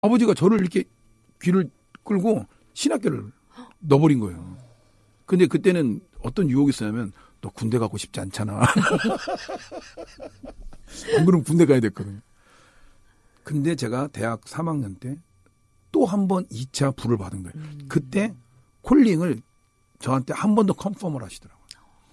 아버지가 저를 이렇게 귀를 끌고 신학교를 넣어버린 거예요. 근데 그때는 어떤 유혹이 있었냐면 너 군대 가고 싶지 않잖아. 안 그러면 군대 가야 됐거든요. 근데 제가 대학 3학년 때 또 한 번 2차 불을 받은 거예요. 그때 콜링을 저한테 한 번 더 컨펌을 하시더라고요.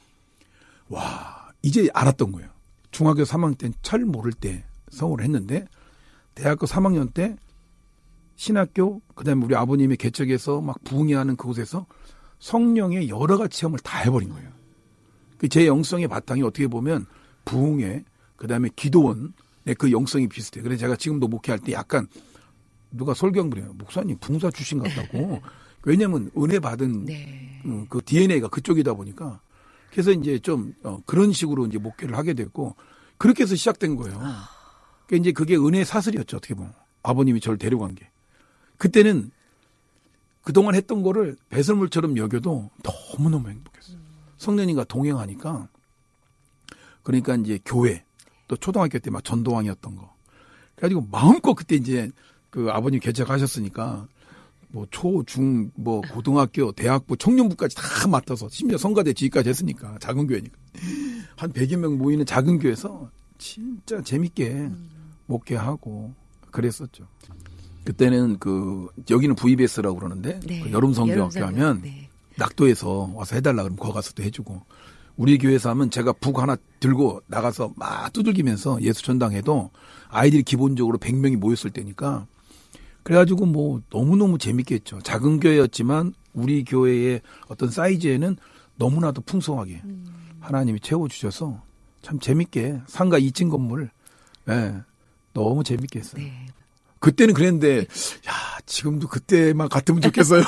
와, 이제 알았던 거예요. 중학교 3학년 때는 철 모를 때 성우를 했는데 대학교 3학년 때 신학교 그다음에 우리 아버님의 개척에서 막 부흥회하는 그곳에서 성령의 여러 가지 체험을 다 해버린 거예요. 제 영성의 바탕이 어떻게 보면 부흥회 그다음에 기도원 그 영성이 비슷해요. 그래서 제가 지금도 목회할 때 약간 누가 설교한 분이에요. 목사님 붕사 출신 같다고. 왜냐하면 은혜 받은 네. 그 DNA가 그쪽이다 보니까 그래서 이제 좀 그런 식으로 이제 목회를 하게 됐고 그렇게 해서 시작된 거예요. 그러니까 이제 그게 은혜의 사슬이었죠. 어떻게 보면 아버님이 저를 데려간 게 그때는 그동안 했던 거를 배설물처럼 여겨도 너무너무 행복했어요. 성령님과 동행하니까 그러니까 이제 교회 또 초등학교 때 막 전도왕이었던 거 그래가지고 마음껏 그때 이제 그 아버님 개척하셨으니까 뭐 초, 중, 뭐 고등학교, 대학부, 청년부까지 다 맡아서 심지어 성가대 지휘까지 했으니까 작은 교회니까 한 100여 명 모이는 작은 교회에서 진짜 재밌게 목회하고 그랬었죠. 그때는 그 여기는 VBS라고 그러는데 네. 그 여름 성경학교 하면 네. 낙도에서 와서 해달라 그러면 거기 가서 또 해주고 우리 교회에서 하면 제가 북 하나 들고 나가서 막 두들기면서 예수 전당해도 아이들이 기본적으로 100명이 모였을 때니까 그래가지고 뭐 너무너무 재밌게 했죠. 작은 교회였지만 우리 교회의 어떤 사이즈에는 너무나도 풍성하게 하나님이 채워주셔서 참 재밌게 상가 2층 건물 너무 재밌게 했어요. 네. 그때는 그랬는데 야 지금도 그때만 같으면 좋겠어요.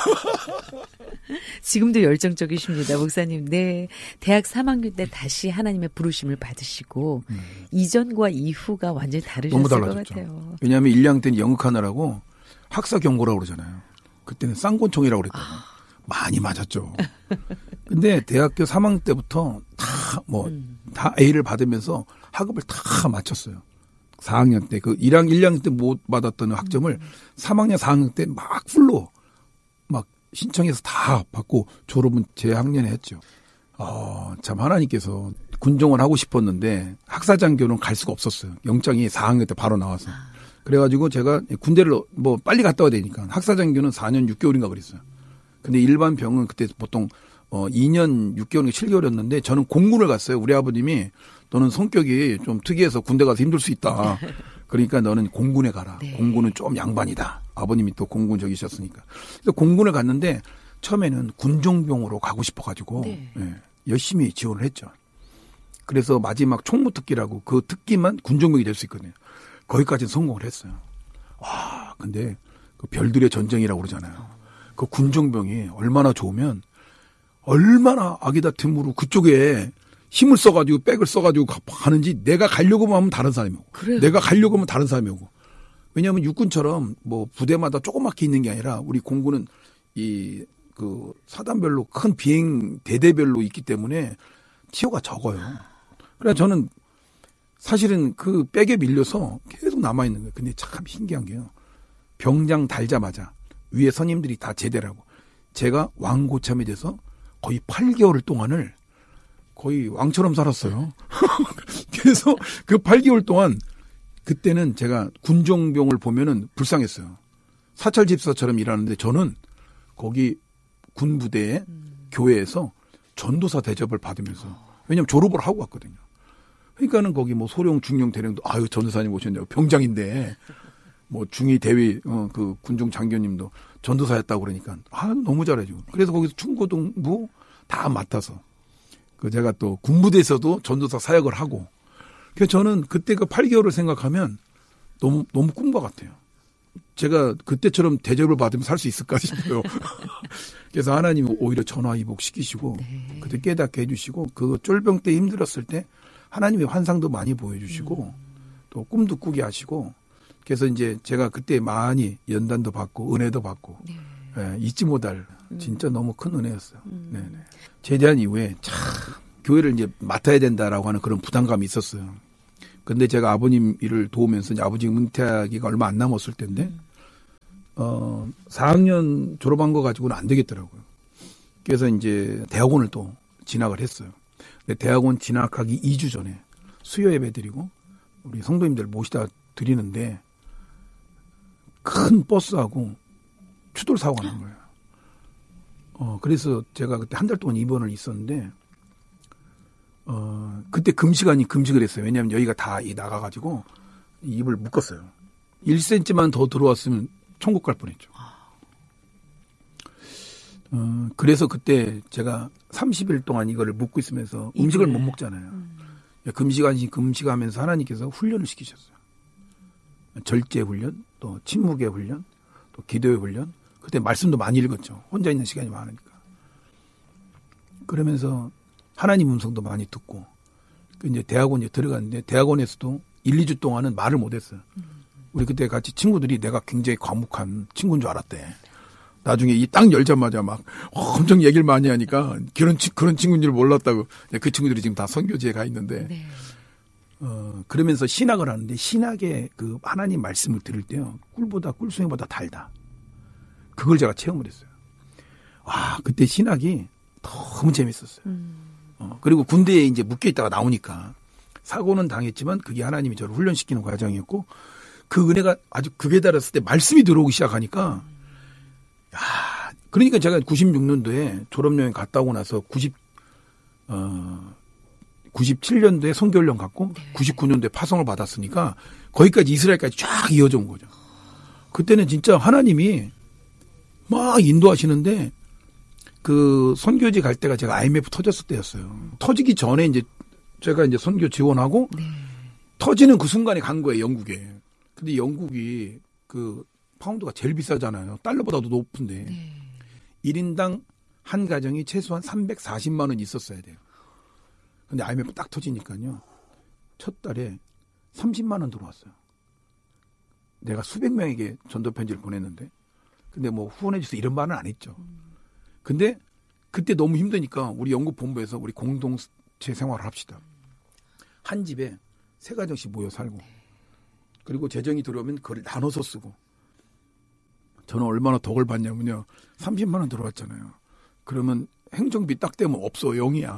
지금도 열정적이십니다, 목사님. 네. 대학 3학년 때 다시 하나님의 부르심을 받으시고 이전과 이후가 완전히 다르셨을 너무 것 달라졌죠. 같아요. 왜냐하면 1학년 때는 영역하느라고 학사 경고라고 그러잖아요. 그때는 쌍권총이라고 그랬다고. 많이 맞았죠. 근데 대학교 3학년 때부터 다 A를 받으면서 학업을 다 마쳤어요. 4학년 때 그 1학년 때 못 받았던 학점을 3학년, 4학년 때 막 풀로 막 신청해서 다 받고 졸업은 재학년에 했죠. 참 하나님께서 군종을 하고 싶었는데 학사장교는 갈 수가 없었어요. 영장이 4학년 때 바로 나와서. 그래가지고 제가 군대를 뭐 빨리 갔다 와야 되니까 학사장교는 4년 6개월인가 그랬어요. 근데 일반 병은 그때 보통 2년 6개월인가 7개월이었는데 저는 공군을 갔어요. 우리 아버님이 너는 성격이 좀 특이해서 군대 가서 힘들 수 있다. 그러니까 너는 공군에 가라. 네. 공군은 좀 양반이다. 아버님이 또 공군 적이셨으니까. 그래서 공군을 갔는데 처음에는 군종병으로 가고 싶어가지고 네. 열심히 지원을 했죠. 그래서 마지막 총무특기라고 그 특기만 군종병이 될 수 있거든요. 거기까지는 성공을 했어요. 와, 근데 그 별들의 전쟁이라고 그러잖아요. 그 군종병이 얼마나 좋으면 얼마나 아기다툼으로 그쪽에 힘을 써가지고 백을 써가지고 가는지 내가 가려고 하면 다른 사람이 오고 그래요. 내가 가려고 하면 다른 사람이 오고 왜냐하면 육군처럼 뭐 부대마다 조그맣게 있는 게 아니라 우리 공군은 이 그 사단별로 큰 비행 대대별로 있기 때문에 티오가 적어요. 그래서 저는 사실은 그 백에 밀려서 계속 남아있는 거예요. 근데 참 신기한 게요. 병장 달자마자 위에 선임들이 다 제대라고 제가 왕고참에 돼서 거의 8개월 동안을 거의 왕처럼 살았어요. 그래서 그 8개월 동안 그때는 제가 군종병을 보면은 불쌍했어요. 사찰 집사처럼 일하는데 저는 거기 군부대에 교회에서 전도사 대접을 받으면서 왜냐면 졸업을 하고 왔거든요. 그러니까는 거기 뭐 소령, 중령, 대령도 아유 전도사님 오셨네요. 병장인데 뭐 중위, 대위 그 군종 장교님도 전도사였다고 그러니까 너무 잘해주고 그래서 거기서 중고등부 다 맡아서 그 제가 또 군부대에서도 전도사 사역을 하고 그래서 저는 그때 그 8개월을 생각하면 너무 꿈과 같아요. 제가 그때처럼 대접을 받으면 살 수 있을까 싶어요. 그래서 하나님이 오히려 전화위복 시키시고 네. 그때 깨닫게 해주시고 그 쫄병 때 힘들었을 때 하나님의 환상도 많이 보여주시고 또 꿈도 꾸게 하시고 그래서 이제 제가 그때 많이 연단도 받고 은혜도 받고 네. 잊지 못할 진짜 너무 큰 은혜였어요. 네네. 제대한 이후에 참 교회를 이제 맡아야 된다라고 하는 그런 부담감이 있었어요. 근데 제가 아버님 일을 도우면서 이제 아버지 은퇴하기가 얼마 안 남았을 텐데 4학년 졸업한 거 가지고는 안 되겠더라고요. 그래서 이제 대학원을 또 진학을 했어요. 근데 대학원 진학하기 2주 전에 수요 예배 드리고 우리 성도님들 모시다 드리는데 큰 버스하고 추돌 사고가 난 거예요. 그래서 제가 그때 한 달 동안 입원을 있었는데, 그때 금식을 했어요. 왜냐하면 여기가 다 나가가지고 입을 묶었어요. 1cm만 더 들어왔으면 천국 갈 뻔했죠. 그래서 그때 제가 30일 동안 이거를 묶고 있으면서 음식을 못 먹잖아요. 금식하면서 하나님께서 훈련을 시키셨어요. 절제 훈련, 또 침묵의 훈련, 또 기도의 훈련. 그때 말씀도 많이 읽었죠. 혼자 있는 시간이 많으니까. 그러면서 하나님 음성도 많이 듣고, 이제 대학원에 들어갔는데 대학원에서도 1, 2주 동안은 말을 못했어요. 우리 그때 같이 친구들이 내가 굉장히 과묵한 친구인 줄 알았대. 나중에 이 딱 열자마자 막 엄청 얘기를 많이 하니까 그런 친구인 줄 몰랐다고. 그 친구들이 지금 다 선교지에 가 있는데. 네. 그러면서 신학을 하는데 신학의 그 하나님 말씀을 들을 때요. 꿀송이보다 달다. 그걸 제가 체험을 했어요. 와, 그때 신학이 너무 재밌었어요. 그리고 군대에 이제 묶여 있다가 나오니까 사고는 당했지만 그게 하나님이 저를 훈련시키는 과정이었고 그 은혜가 아주 극에 달했을 때 말씀이 들어오기 시작하니까 야, 그러니까 제가 96년도에 졸업여행 갔다 오고 나서 97년도에 선교훈련 갔고 네. 99년도에 파송을 받았으니까 거기까지 이스라엘까지 쫙 이어져 온 거죠. 그때는 진짜 하나님이 막 인도하시는데 그 선교지 갈 때가 제가 IMF 터졌을 때였어요. 터지기 전에 이제 제가 이제 선교 지원하고 네. 터지는 그 순간에 간 거예요, 영국에. 근데 영국이 그 파운드가 제일 비싸잖아요. 달러보다도 높은데. 네. 1인당 한 가정이 최소한 340만 원 있었어야 돼요. 근데 IMF 딱 터지니까요. 첫 달에 30만 원 들어왔어요. 내가 수백 명에게 전도 편지를 보냈는데. 근데 뭐 후원해 주세요 이런 말은 안 했죠. 근데 그때 너무 힘드니까 우리 영국 본부에서 우리 공동체 생활을 합시다. 한 집에 3가정씩 모여 살고. 그리고 재정이 들어오면 그걸 나눠서 쓰고. 저는 얼마나 덕을 받냐면요. 30만 원 들어왔잖아요. 그러면 행정비 딱 떼면 없어. 0이야.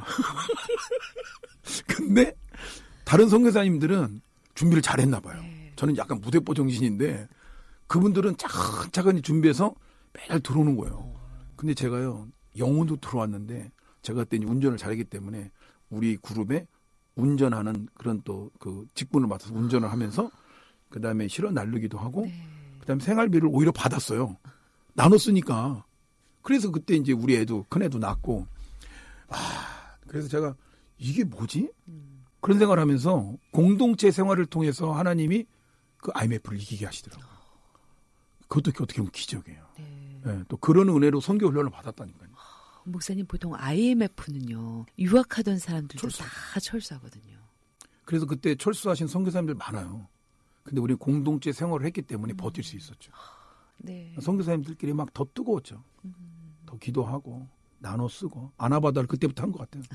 근데 다른 선교사님들은 준비를 잘했나 봐요. 저는 약간 무대뽀 정신인데 그분들은 차근차근히 준비해서 매달 들어오는 거예요. 근데 제가요. 영혼도 들어왔는데 제가 그때 운전을 잘했기 때문에 우리 그룹에 운전하는 그런 또 그 직분을 맡아서 운전을 하면서 그다음에 실어 나르기도 하고 그다음에 생활비를 오히려 받았어요. 나눠 쓰니까. 그래서 그때 이제 우리 애도 큰 애도 낳고 그래서 제가 이게 뭐지? 그런 생각을 하면서 공동체 생활을 통해서 하나님이 그 IMF를 이기게 하시더라고요. 그것도 어떻게 보면 기적이에요. 네, 또 그런 은혜로 선교 훈련을 받았다니까요. 목사님 보통 IMF는요. 유학하던 사람들도 다 철수하거든요. 그래서 그때 철수하신 선교사님들 많아요. 근데 우리 공동체 생활을 했기 때문에 버틸 수 있었죠. 네. 선교사님들끼리 막 더 뜨거웠죠. 더 기도하고 나눠 쓰고 아나바다를 그때부터 한 것 같아요.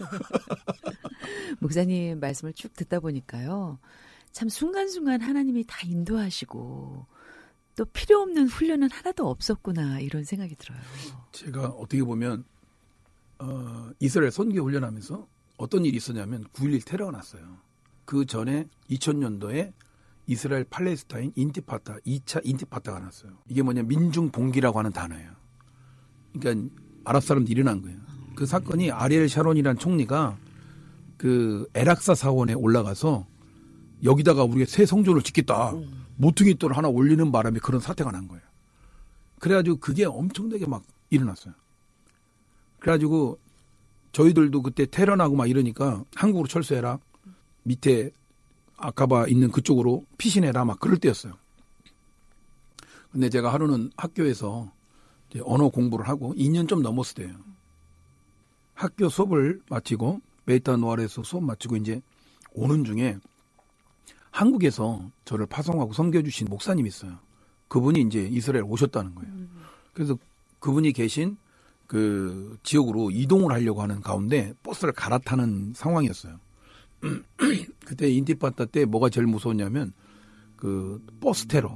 목사님 말씀을 쭉 듣다 보니까요. 참 순간순간 하나님이 다 인도하시고 또 필요 없는 훈련은 하나도 없었구나 이런 생각이 들어요. 제가 어떻게 보면 이스라엘 선교 훈련하면서 어떤 일이 있었냐면 9.11 테러가 났어요. 그 전에 2000년도에 이스라엘 팔레스타인 인티파타 2차 인티파타가 났어요. 이게 뭐냐 민중 봉기라고 하는 단어예요. 그러니까 아랍 사람들이 일어난 거예요. 그 사건이 아리엘 샤론이라는 총리가 그 에락사 사원에 올라가서 여기다가 우리가 새 성전을 짓겠다. 모퉁이 돌을 하나 올리는 바람에 그런 사태가 난 거예요. 그래가지고 그게 엄청나게 막 일어났어요. 그래가지고 저희들도 그때 테러 나고 막 이러니까 한국으로 철수해라. 밑에 아카바 있는 그쪽으로 피신해라. 막 그럴 때였어요. 근데 제가 하루는 학교에서 이제 언어 공부를 하고 2년 좀 넘었을 때예요. 학교 수업을 마치고 베이타노알에서 수업 마치고 이제 오는 중에 한국에서 저를 파송하고 섬겨주신 목사님이 있어요. 그분이 이제 이스라엘 오셨다는 거예요. 그래서 그분이 계신 그 지역으로 이동을 하려고 하는 가운데 버스를 갈아타는 상황이었어요. 그때 인티파타 때 뭐가 제일 무서웠냐면 그 버스 테러.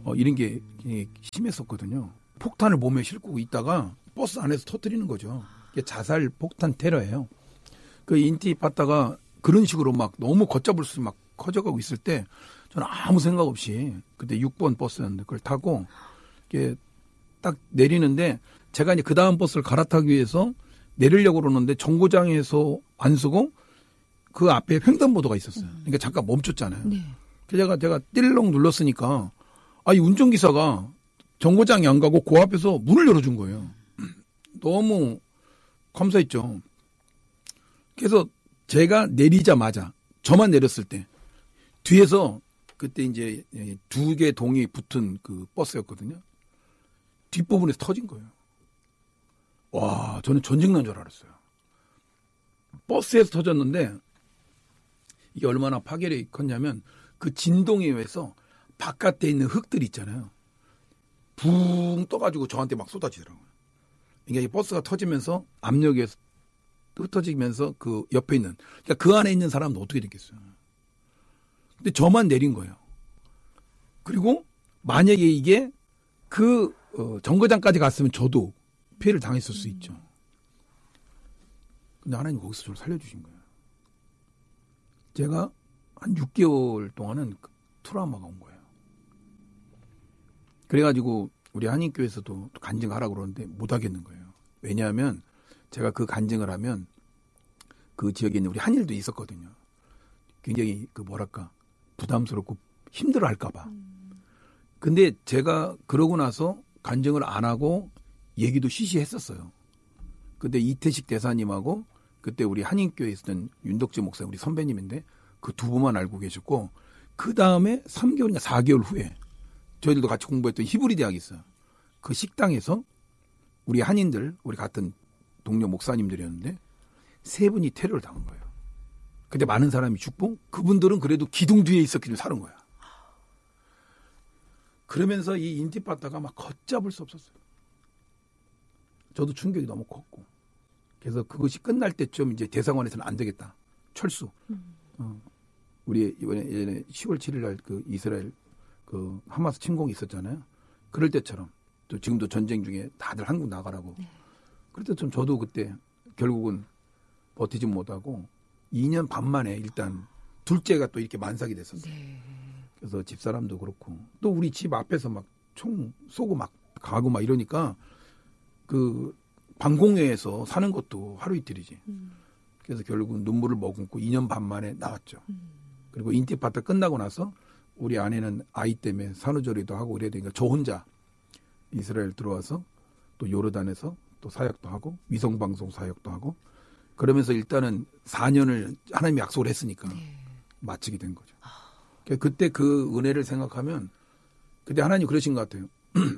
이런 게 심했었거든요. 폭탄을 몸에 싣고 있다가 버스 안에서 터뜨리는 거죠. 이게 자살 폭탄 테러예요. 그 인티파다가 그런 식으로 막 너무 걷잡을 수 막 커져가고 있을 때 저는 아무 생각 없이 그때 6번 버스였는데 그걸 타고 이게 딱 내리는데 제가 이제 그 다음 버스를 갈아타기 위해서 내리려고 그러는데 정거장에서 안 서고 그 앞에 횡단보도가 있었어요. 그러니까 잠깐 멈췄잖아요. 네. 그래서 제가 띠르렁 눌렀으니까 이 운전기사가 정거장에 안 가고 그 앞에서 문을 열어준 거예요. 너무 감사했죠. 그래서 제가 내리자마자 저만 내렸을 때 뒤에서 그때 이제 2개 동이 붙은 그 버스였거든요. 뒷부분에서 터진 거예요. 와, 저는 전쟁 난 줄 알았어요. 버스에서 터졌는데 이게 얼마나 파괴력이 컸냐면 그 진동에 의해서 바깥에 있는 흙들 있잖아요. 붕 떠가지고 저한테 막 쏟아지더라고요. 그러니까 이 버스가 터지면서 압력에 흩어지면서 그 옆에 있는, 그러니까 그 안에 있는 사람은 어떻게 됐겠어요. 근데 저만 내린 거예요. 그리고 만약에 이게 그 정거장까지 갔으면 저도 피해를 당했을 수 있죠. 근데 하나님 거기서 저를 살려주신 거예요. 제가 한 6개월 동안은 트라우마가 온 거예요. 그래가지고 우리 한인교회에서도 간증하라고 그러는데 못 하겠는 거예요. 왜냐하면 제가 그 간증을 하면 그 지역에 있는 우리 한일도 있었거든요. 굉장히 부담스럽고 힘들어 할까봐. 근데 제가 그러고 나서 간증을 안 하고 얘기도 시시했었어요. 근데 이태식 대사님하고 그때 우리 한인교회에 있었던 윤덕재 목사 우리 선배님인데 그 두 분만 알고 계셨고 그 다음에 3개월이나 4개월 후에 저희들도 같이 공부했던 히브리 대학이 있어요. 그 식당에서 우리 한인들 우리 같은 동료 목사님들이었는데 3분이 테러를 당한 거예요. 근데 많은 사람이 죽고 그분들은 그래도 기둥 뒤에 있었기를 사는 거야. 그러면서 이 인티파다가 막 걷잡을 수 없었어요. 저도 충격이 너무 컸고. 그래서 그것이 끝날 때쯤 이제 대사관에서는 안 되겠다. 철수. 우리 예전에 10월 7일 날 그 이스라엘 그 하마스 침공이 있었잖아요. 그럴 때처럼 또 지금도 전쟁 중에 다들 한국 나가라고. 네. 그럴 때좀 저도 그때 결국은 버티지 못하고 2년 반 만에 일단 둘째가 또 이렇게 만삭이 됐었어요. 네. 그래서 집사람도 그렇고 또 우리 집 앞에서 막 총 쏘고 막 가고 막 이러니까 그 방공회에서 사는 것도 하루 이틀이지. 그래서 결국은 눈물을 머금고 2년 반 만에 나왔죠. 그리고 인티파다 끝나고 나서 우리 아내는 아이 때문에 산후조리도 하고 이래야 되니까 저 혼자 이스라엘 들어와서 또 요르단에서 또 사역도 하고 위성방송 사역도 하고 그러면서 일단은 4년을 하나님이 약속을 했으니까 마치게 된 거죠. 그러니까 그때 그 은혜를 생각하면 그때 하나님 그러신 것 같아요.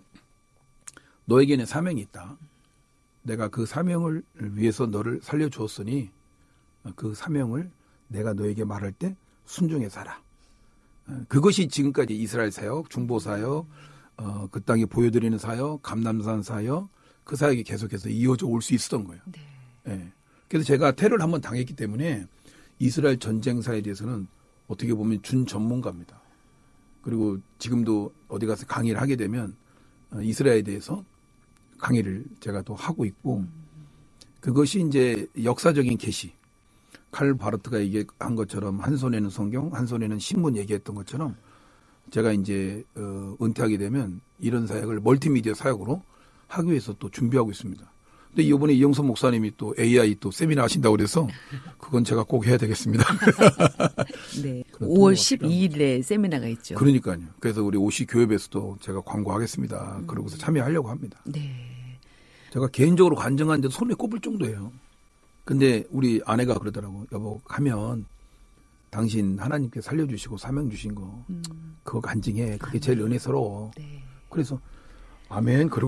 너에게는 사명이 있다. 내가 그 사명을 위해서 너를 살려주었으니 그 사명을 내가 너에게 말할 때 순종해 살아. 그것이 지금까지 이스라엘 사역, 중보 사역, 그 땅에 보여드리는 사역, 감남산 사역, 그 사역이 계속해서 이어져 올 수 있었던 거예요. 네. 네. 그래서 제가 테러를 한번 당했기 때문에 이스라엘 전쟁사에 대해서는 어떻게 보면 준 전문가입니다. 그리고 지금도 어디 가서 강의를 하게 되면 이스라엘에 대해서 강의를 제가 또 하고 있고 그것이 이제 역사적인 계시. 칼 바르트가 얘기한 것처럼 한 손에는 성경, 한 손에는 신문 얘기했던 것처럼 제가 이제 은퇴하게 되면 이런 사역을 멀티미디어 사역으로 하기 위해서 또 준비하고 있습니다. 근데 이번에 이영선 목사님이 또 AI 또 세미나 하신다고 그래서 그건 제가 꼭 해야 되겠습니다. 네. 5월 12일에 세미나가 있죠. 그러니까요. 그래서 우리 오시 교회에서도 제가 광고하겠습니다. 그러고서 참여하려고 합니다. 네. 제가 개인적으로 간증하는데 손에 꼽을 정도예요. 근데 우리 아내가 그러더라고. 여보 가면 당신 하나님께 살려주시고 사명 주신 거 그거 간증해. 그게 제일 은혜스러워. 네. 그래서 아멘 그러고.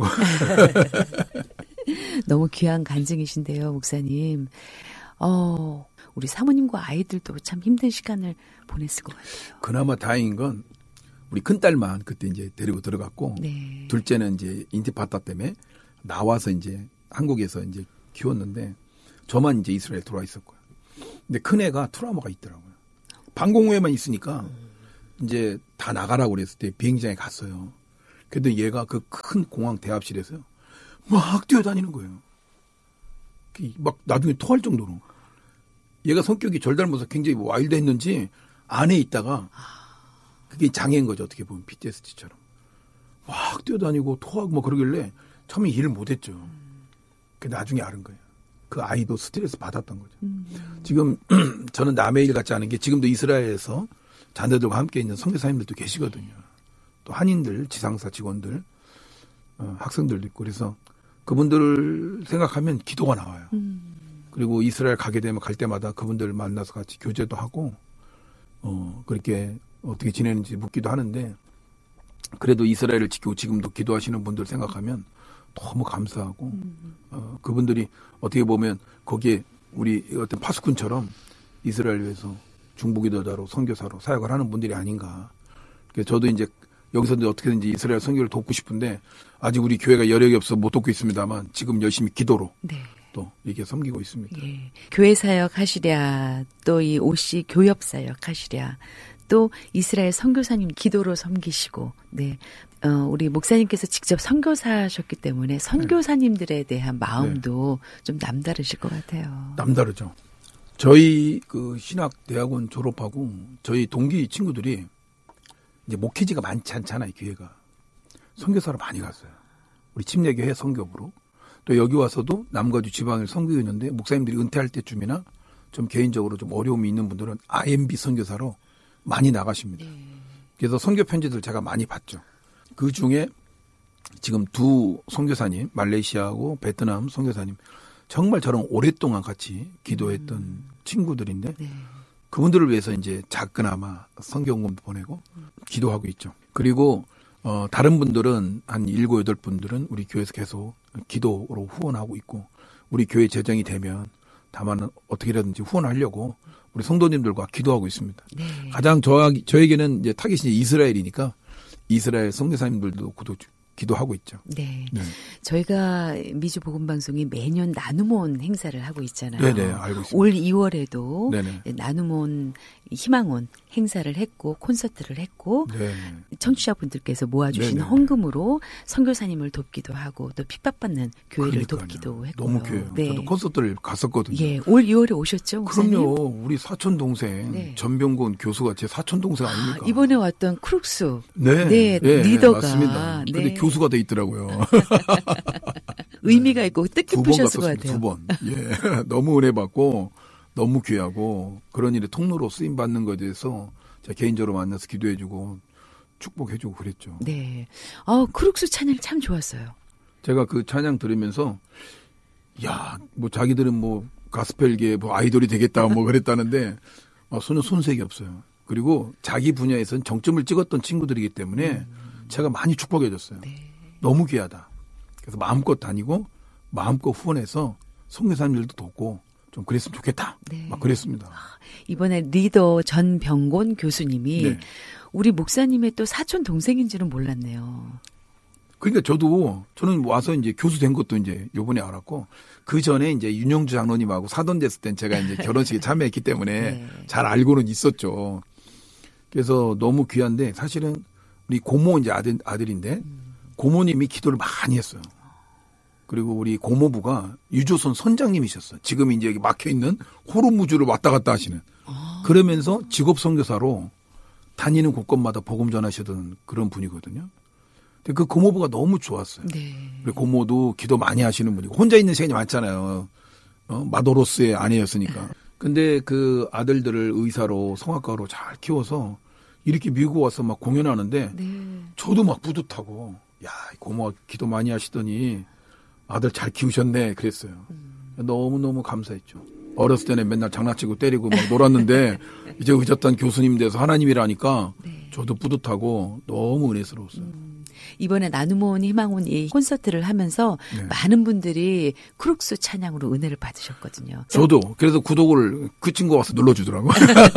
너무 귀한 간증이신데요, 목사님. 우리 사모님과 아이들도 참 힘든 시간을 보냈을 것 같아요. 그나마 다행인 건 우리 큰딸만 그때 이제 데리고 들어갔고 네. 둘째는 이제 인티파다 때문에 나와서 이제 한국에서 이제 키웠는데 저만 이제 이스라엘 들어와 있었고요. 근데 큰애가 트라우마가 있더라고요. 방공호에만 있으니까 이제 다 나가라고 그랬을 때 비행장에 갔어요. 근데 얘가 그 큰 공항 대합실에서요. 막 뛰어다니는 거예요. 막 나중에 토할 정도로. 얘가 성격이 절 닮아서 굉장히 와일드했는지 안에 있다가 그게 장애인 거죠. 어떻게 보면 PTSD처럼. 막 뛰어다니고 토하고 막 그러길래 처음에 일을 못했죠. 근데 나중에 알은 거예요. 그 아이도 스트레스 받았던 거죠. 지금 저는 남의 일 같지 않은 게 지금도 이스라엘에서 자녀들과 함께 있는 선교사님들도 계시거든요. 또 한인들, 지상사 직원들, 학생들도 있고 그래서 그분들을 생각하면 기도가 나와요. 그리고 이스라엘 가게 되면 갈 때마다 그분들 만나서 같이 교제도 하고 그렇게 어떻게 지내는지 묻기도 하는데 그래도 이스라엘을 지키고 지금도 기도하시는 분들 생각하면 너무 감사하고 그분들이 어떻게 보면 거기에 우리 어떤 파수꾼처럼 이스라엘 위해서 중보기도자로 선교사로 사역을 하는 분들이 아닌가. 그래서 저도 이제 여기서 이제 어떻게든지 이스라엘 선교를 돕고 싶은데 아직 우리 교회가 여력이 없어 못 돕고 있습니다만 지금 열심히 기도로 네. 또 이렇게 섬기고 있습니다. 예. 교회 사역 하시랴, 또 이 OC 교협 사역 하시랴, 또 이스라엘 선교사님 기도로 섬기시고, 네. 우리 목사님께서 직접 선교사셨기 때문에 선교사님들에 대한 마음도 좀 남다르실 것 같아요. 남다르죠. 저희 그 신학대학원 졸업하고 저희 동기 친구들이 이제 목회지가 많지 않잖아요, 교회가. 선교사로 많이 갔어요. 우리 침례교회 선교부로. 또 여기 와서도 남과주 지방을 선교해 있는데 목사님들이 은퇴할 때쯤이나 좀 개인적으로 좀 어려움이 있는 분들은 IMB 선교사로 많이 나가십니다. 그래서 선교 편지들 제가 많이 봤죠. 그 중에 지금 두 선교사님, 말레이시아하고 베트남 선교사님 정말 저랑 오랫동안 같이 기도했던 친구들인데 그분들을 위해서 이제 작게나마 선교원금도 보내고 기도하고 있죠. 그리고 다른 분들은 한 7, 8분들은 우리 교회에서 계속 기도로 후원하고 있고 우리 교회 재정이 되면 다만 어떻게라든지 후원하려고 우리 성도님들과 기도하고 있습니다. 네. 가장 저에게는 이제 타깃이 이스라엘이니까 이스라엘 선교사님들도 기도하고 있죠. 네. 네. 저희가 미주 복음 방송이 매년 나눔온 행사를 하고 있잖아요. 네네, 알고 있습니다. 올 2월에도 네네. 나눔온 희망온 행사를 했고 콘서트를 했고 네. 청취자분들께서 모아주신 네네. 헌금으로 선교사님을 돕기도 하고 또 핍박받는 교회를 그러니까요. 돕기도 했고요. 너무 귀해요. 네. 저도 콘서트를 갔었거든요. 예, 올 2월에 오셨죠, 목사님? 그럼요. 우리 사촌 동생 네. 전병곤 교수가 제 사촌 동생 아닙니까? 이번에 왔던 크룩스 네, 네, 네 리더가 맞습니다. 네. 근데 교수가 돼 있더라고요. 의미가 있고 뜻깊으셨을 것 같아요. 2번. 예, 너무 은혜 받고 너무 귀하고 그런 일에 통로로 쓰임 받는 것에 대해서 제가 개인적으로 만나서 기도해주고 축복해주고 그랬죠. 네, 크룩스 찬양 참 좋았어요. 제가 그 찬양 들으면서 야, 뭐 자기들은 뭐 가스펠계 뭐 아이돌이 되겠다 뭐 그랬다는데 전혀 손색이 없어요. 그리고 자기 분야에서는 정점을 찍었던 친구들이기 때문에 제가 많이 축복해줬어요. 네. 너무 귀하다. 그래서 마음껏 다니고 마음껏 후원해서 선교사님들도 돕고 좀 그랬으면 좋겠다. 네. 막 그랬습니다. 이번에 리더 전병곤 교수님이 네. 우리 목사님의 또 사촌 동생인지는 몰랐네요. 그러니까 저는 와서 이제 교수 된 것도 이제 요번에 알았고 그 전에 이제 윤영주 장로님하고 사돈 됐을 땐 제가 이제 결혼식에 참여했기 때문에 네. 잘 알고는 있었죠. 그래서 너무 귀한데 사실은 우리 고모 이제 아들인데 고모님이 기도를 많이 했어요. 그리고 우리 고모부가 유조선 선장님이셨어요. 지금 이제 여기 막혀 있는 호르무즈를 왔다 갔다 하시는. 그러면서 직업 선교사로 다니는 곳곳마다 복음 전하시던 그런 분이거든요. 근데 그 고모부가 너무 좋았어요. 네. 그리고 고모도 기도 많이 하시는 분이고 혼자 있는 시간이 많잖아요. 마도로스의 아내였으니까. 근데 그 아들들을 의사로 성악가로 잘 키워서 이렇게 미국 와서 막 공연하는데 네. 저도 막 뿌듯하고 야, 고모가 기도 많이 하시더니 아들 잘 키우셨네 그랬어요. 너무너무 감사했죠. 어렸을 때는 맨날 장난치고 때리고 막 놀았는데 이제 의젓한 교수님 돼서 하나님이라니까 네. 저도 뿌듯하고 너무 은혜스러웠어요. 이번에 나눔온 희망온 이 콘서트를 하면서 네. 많은 분들이 크룩스 찬양으로 은혜를 받으셨거든요. 저도 그래서 구독을 그 친구가 와서 눌러주더라고요.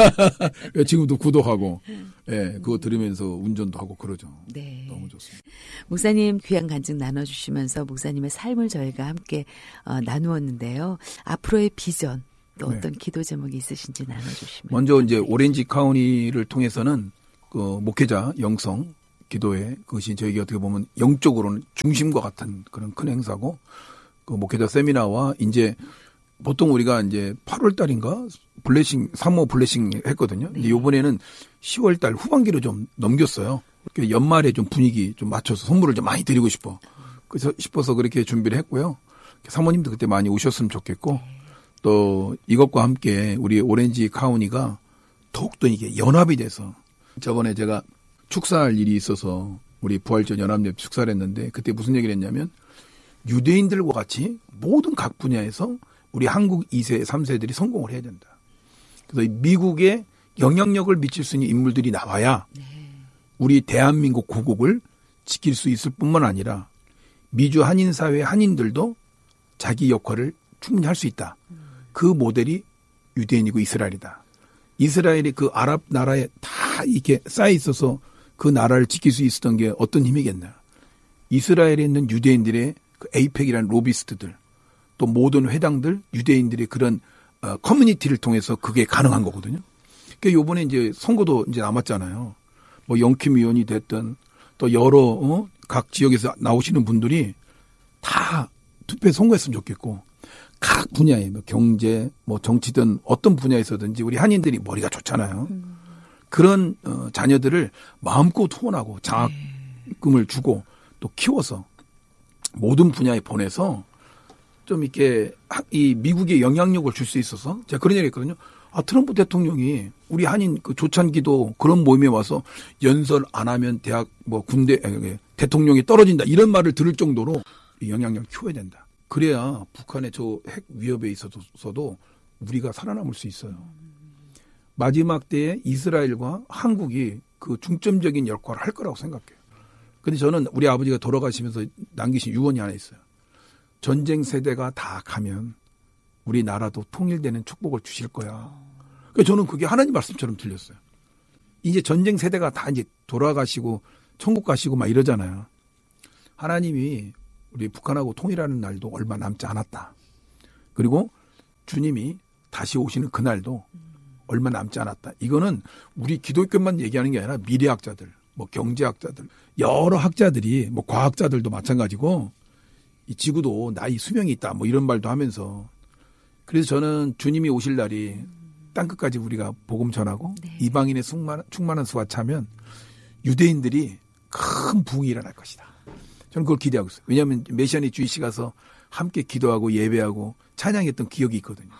지금도 구독하고 네, 그거 들으면서 운전도 하고 그러죠. 네. 너무 좋습니다. 목사님 귀한 간증 나눠주시면서 목사님의 삶을 저희가 함께 나누었는데요. 앞으로의 비전 또 어떤 네. 기도 제목이 있으신지 나눠주시면. 먼저 이제 오렌지 카운티를 통해서는 그 목회자 영성 기도회, 그것이 저에게 어떻게 보면 영적으로는 중심과 같은 그런 큰 행사고, 그 목회자 세미나와 이제 보통 우리가 이제 8월 달인가 블레싱, 3호 블레싱 했거든요. 근데 요번에는 10월 달 후반기로 좀 넘겼어요. 연말에 좀 분위기 좀 맞춰서 선물을 좀 많이 드리고 그래서 싶어서 그렇게 준비를 했고요. 사모님도 그때 많이 오셨으면 좋겠고, 또 이것과 함께 우리 오렌지 카운티가 더욱더 이게 연합이 돼서, 저번에 제가 축사할 일이 있어서 우리 부활전 연합협 축사를 했는데, 그때 무슨 얘기를 했냐면, 유대인들과 같이 모든 각 분야에서 우리 한국 2세, 3세들이 성공을 해야 된다. 그래서 미국에 영향력을 미칠 수 있는 인물들이 나와야 우리 대한민국 고국을 지킬 수 있을 뿐만 아니라 미주 한인사회 한인들도 자기 역할을 충분히 할 수 있다. 그 모델이 유대인이고 이스라엘이다. 이스라엘이 그 아랍 나라에 다 이렇게 쌓여 있어서 그 나라를 지킬 수 있었던 게 어떤 힘이겠나. 이스라엘에 있는 유대인들의 그 에이펙이라는 로비스트들, 또 모든 회당들, 유대인들의 그런 커뮤니티를 통해서 그게 가능한 거거든요. 그러니까 요번에 이제 선거도 이제 남았잖아요. 뭐 영킴 의원이 됐든 또 여러 각 지역에서 나오시는 분들이 다 투표에 성공했으면 좋겠고, 각 분야에 뭐 경제, 뭐 정치든 어떤 분야에서든지 우리 한인들이 머리가 좋잖아요. 그런 자녀들을 마음껏 후원하고 장학금을 주고 또 키워서 모든 분야에 보내서 좀 이렇게 이 미국에 영향력을 줄 수 있어서, 제가 그런 얘기 했거든요. 트럼프 대통령이 우리 한인 그 조찬기도 그런 모임에 와서 연설 안 하면 대학 뭐 군대 대통령이 떨어진다 이런 말을 들을 정도로 영향력을 키워야 된다. 그래야 북한의 저 핵 위협에 있어서도 우리가 살아남을 수 있어요. 마지막 때에 이스라엘과 한국이 그 중점적인 역할을 할 거라고 생각해요. 근데 저는 우리 아버지가 돌아가시면서 남기신 유언이 하나 있어요. 전쟁 세대가 다 가면 우리나라도 통일되는 축복을 주실 거야. 그러니까 저는 그게 하나님 말씀처럼 들렸어요. 이제 전쟁 세대가 다 이제 돌아가시고 천국 가시고 막 이러잖아요. 하나님이 우리 북한하고 통일하는 날도 얼마 남지 않았다. 그리고 주님이 다시 오시는 그날도 얼마 남지 않았다. 이거는 우리 기독교만 얘기하는 게 아니라 미래학자들, 뭐 경제학자들, 여러 학자들이, 뭐 과학자들도 마찬가지고 이 지구도 나이 수명이 있다. 뭐 이런 말도 하면서, 그래서 저는 주님이 오실 날이 땅끝까지 우리가 복음 전하고 이방인의 충만한 수가 차면 유대인들이 큰 부흥이 일어날 것이다. 저는 그걸 기대하고 있어요. 왜냐하면 메시아닉 주이시 가서 함께 기도하고 예배하고 찬양했던 기억이 있거든요.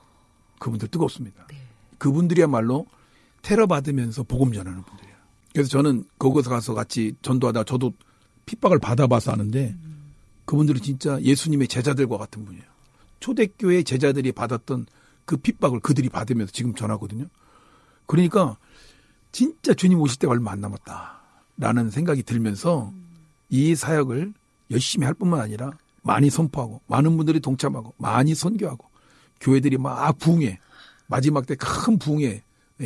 그분들 뜨겁습니다. 그분들이야말로 테러 받으면서 복음 전하는 분들이에요. 그래서 저는 거기서 가서 같이 전도하다 저도 핍박을 받아봐서 아는데, 그분들은 진짜 예수님의 제자들과 같은 분이에요. 초대교회 제자들이 받았던 그 핍박을 그들이 받으면서 지금 전하거든요. 그러니까 진짜 주님 오실 때가 얼마 안 남았다라는 생각이 들면서 이 사역을 열심히 할 뿐만 아니라 많이 선포하고 많은 분들이 동참하고 많이 선교하고 교회들이 막 부흥해, 마지막 때 큰 부흥의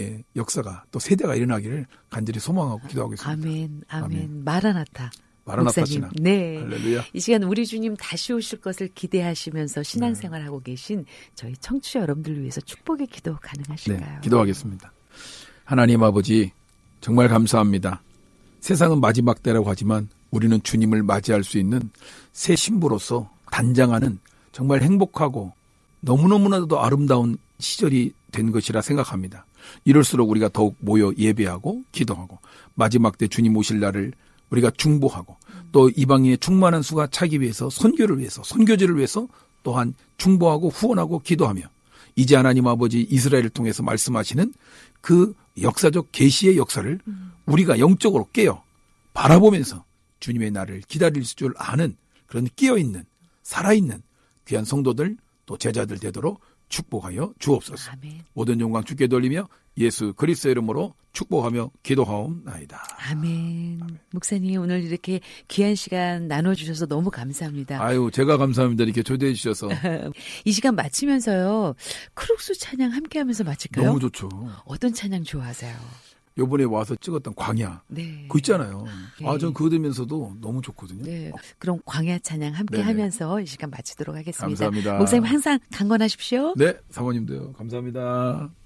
역사가 또 세대가 일어나기를 간절히 소망하고 기도하고 있습니다. 아멘, 아멘. 마라나타. 마라나타 신앙. 네. 할렐루야. 이 시간 우리 주님 다시 오실 것을 기대하시면서 신앙생활하고 계신 저희 청취자 여러분들을 위해서 축복의 기도 가능하실까요? 네, 기도하겠습니다. 하나님 아버지, 정말 감사합니다. 세상은 마지막 때라고 하지만 우리는 주님을 맞이할 수 있는 새 신부로서 단장하는 정말 행복하고 너무너무나도 아름다운 시절이 된 것이라 생각합니다. 이럴수록 우리가 더욱 모여 예배하고 기도하고 마지막 때 주님 오실 날을 우리가 중보하고 또 이방인의 충만한 수가 차기 위해서 선교를 위해서 선교지를 위해서 또한 중보하고 후원하고 기도하며, 이제 하나님 아버지 이스라엘을 통해서 말씀하시는 그 역사적 계시의 역사를 우리가 영적으로 깨어 바라보면서 주님의 날을 기다릴 줄 아는 그런 깨어있는 살아있는 귀한 성도들 또 제자들 되도록 축복하여 주옵소서. 아멘. 모든 영광 주께 돌리며 예수 그리스도의 이름으로 축복하며 기도하옵나이다. 아멘. 목사님 오늘 이렇게 귀한 시간 나눠주셔서 너무 감사합니다. 아유, 제가 감사합니다. 이렇게 초대해 주셔서. 이 시간 마치면서요, 크룩스 찬양 함께하면서 마칠까요? 너무 좋죠. 어떤 찬양 좋아하세요? 요번에 와서 찍었던 광야. 네. 그거 있잖아요. 네. 전 그거 들으면서도 너무 좋거든요. 네. 그럼 광야 찬양 함께 네네. 하면서 이 시간 마치도록 하겠습니다. 감사합니다. 목사님 항상 강건하십시오. 네, 사모님도요. 감사합니다.